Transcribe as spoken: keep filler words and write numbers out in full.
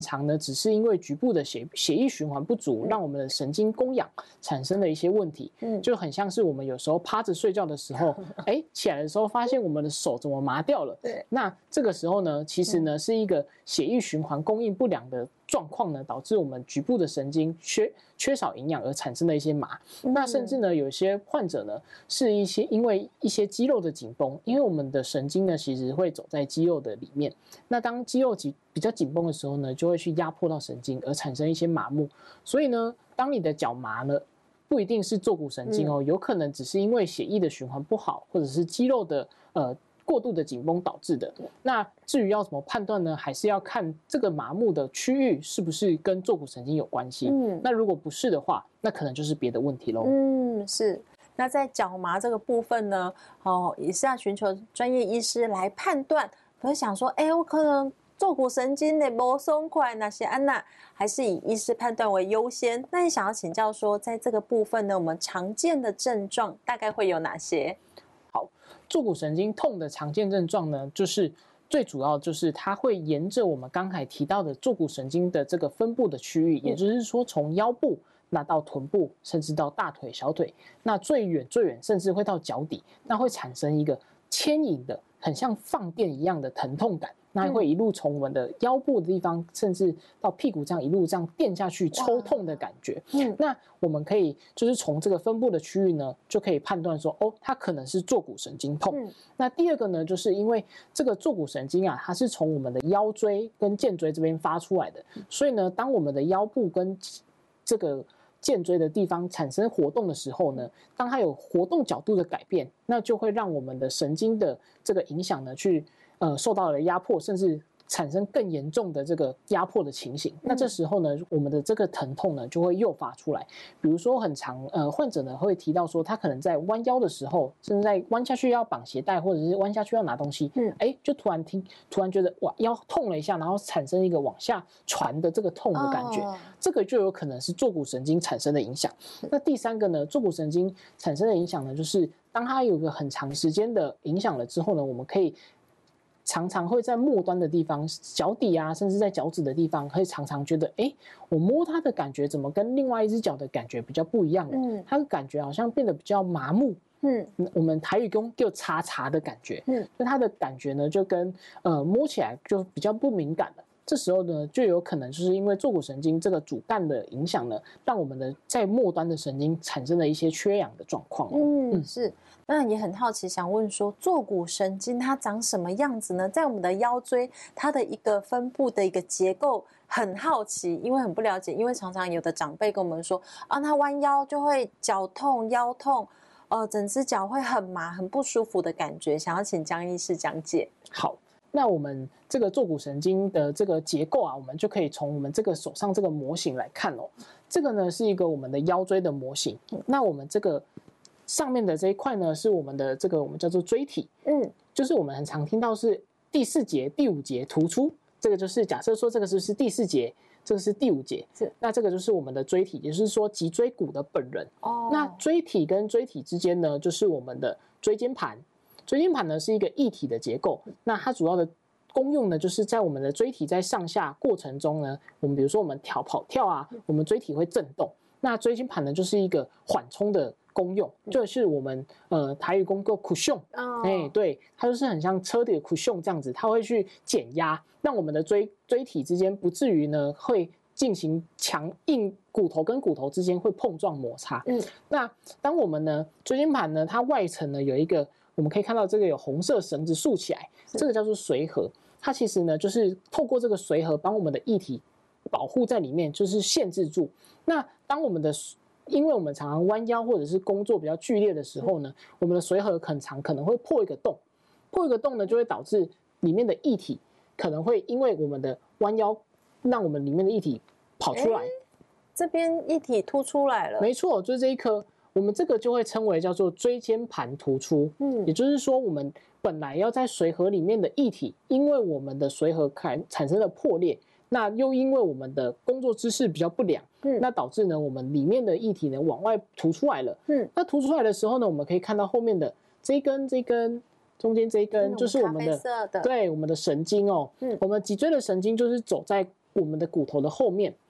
常呢只是因为局部的血血液循环不足，让我们的神经供氧产生了一些问题，嗯，就很像是我们有时候趴着睡觉的时候，哎，起来的时候发现我们的手怎么麻掉了， 对， 那这个时候呢，其实呢是一个血液循环供应不良的状况呢，导致我们局部的神经缺缺少营养而产生的一些麻。嗯、那甚至呢，有些患者呢是一些因为一些肌肉的紧绷，因为我们的神经呢其实会走在肌肉的里面。那当肌肉紧比较紧绷的时候呢，就会去压迫到神经，而产生一些麻木。所以呢，当你的脚麻呢，不一定是坐骨神经哦，嗯、有可能只是因为血液的循环不好，或者是肌肉的呃。过度的紧绷导致的。那至于要怎么判断呢？还是要看这个麻木的区域是不是跟坐骨神经有关系。嗯，那如果不是的话，那可能就是别的问题咯。 嗯，是。那在脚麻这个部分呢，哦，也是要寻求专业医师来判断。可是想说，哎，我可能坐骨神经的不松快，那些安娜还是以医师判断为优先。那你想要请教说，在这个部分呢，我们常见的症状大概会有哪些？ 好，坐骨神经痛的常见症状呢，就是最主要就是它会沿着我们刚才提到的坐骨神经的这个分布的区域，也就是说从腰部那到臀部，甚至到大腿、小腿，那最远最远甚至会到脚底，那会产生一个牵引的，很像放电一样的疼痛感。那会一路从我们的腰部的地方，甚至到屁股这样一路这样电下去，抽痛的感觉。嗯，那我们可以就是从这个分布的区域呢，就可以判断说，哦，它可能是坐骨神经痛。嗯，那第二个呢，就是因为这个坐骨神经啊，它是从我们的腰椎跟肩椎这边发出来的，所以呢，当我们的腰部跟这个肩椎的地方产生活动的时候呢，当它有活动角度的改变，那就会让我们的神经的这个影响呢，去呃受到了压迫，甚至产生更严重的这个压迫的情形。那这时候呢，我们的这个疼痛呢就会诱发出来。比如说很常呃患者呢会提到说，他可能在弯腰的时候，甚至在弯下去要绑鞋带，或者是弯下去要拿东西，嗯，哎，就突然听突然觉得哇腰痛了一下，然后产生一个往下传的这个痛的感觉，哦、这个就有可能是坐骨神经产生的影响。那第三个呢，坐骨神经产生的影响呢，就是当它有个很长时间的影响了之后呢，我们可以常常会在末端的地方，脚底啊，甚至在脚趾的地方，会常常觉得，哎，我摸它的感觉怎么跟另外一只脚的感觉比较不一样了？嗯，它的感觉好像变得比较麻木。嗯，我们台语中就叉叉的感觉。嗯，就它的感觉呢，就跟呃摸起来就比较不敏感了。这时候呢，就有可能就是因为坐骨神经这个主干的影响呢，让我们的在末端的神经产生了一些缺氧的状况。 嗯，嗯是。那也很好奇，想问说，坐骨神经它长什么样子呢？在我们的腰椎，它的一个分布的一个结构，很好奇，因为很不了解。因为常常有的长辈跟我们说，啊，他弯腰就会脚痛、腰痛，呃，整只脚会很麻、很不舒服的感觉。想要请江医师讲解。 好。那我们这个坐骨神经的这个结构啊，我们就可以从我们这个手上这个模型来看哦。这个呢是一个我们的腰椎的模型。那我们这个上面的这一块呢，是我们的这个我们叫做椎体。嗯，就是我们很常听到是第四节、第五节突出，这个就是假设说这个是第四节，这个是第五节，是那这个就是我们的椎体，也就是说脊椎骨的本人。哦，那椎体跟椎体之间呢，就是我们的椎间盘。椎间盘呢是一个一体的结构，那它主要的功用呢，就是在我们的椎体在上下过程中呢，我们比如说我们跳跑跳啊，我们椎体会震动，那椎间盘呢就是一个缓冲的功用，就是我们呃台语公叫 cushion， 哎，对，它就是很像车的 cushion 这样子，它会去减压，让我们的椎椎体之间不至于呢会进行强硬骨头跟骨头之间会碰撞摩擦。嗯，那当我们呢椎间盘呢，它外层呢有一个。我们可以看到这个有红色绳子竖起来，这个叫做髓核。它其实呢，就是透过这个髓核帮我们的液体保护在里面，就是限制住。那当我们的，因为我们常常弯腰或者是工作比较剧烈的时候呢，我们的髓核很长，可能会破一个洞，破一个洞呢，就会导致里面的液体可能会因为我们的弯腰，让我们里面的液体跑出来。 这边液体凸出来了， 没错，就是这一颗。我们这个就会称为叫做椎间盘突出，嗯，也就是说，我们本来要在髓核里面的液体，因为我们的髓核产生了破裂，那又因为我们的工作姿势比较不良，嗯，那导致呢，我们里面的液体呢往外凸出来了，嗯，那凸出来的时候呢，我们可以看到后面的这一根、这一根、中间这一根，就是我们的， 的对，我们的神经哦，嗯，我们脊椎的神经就是走在我们的骨头的后面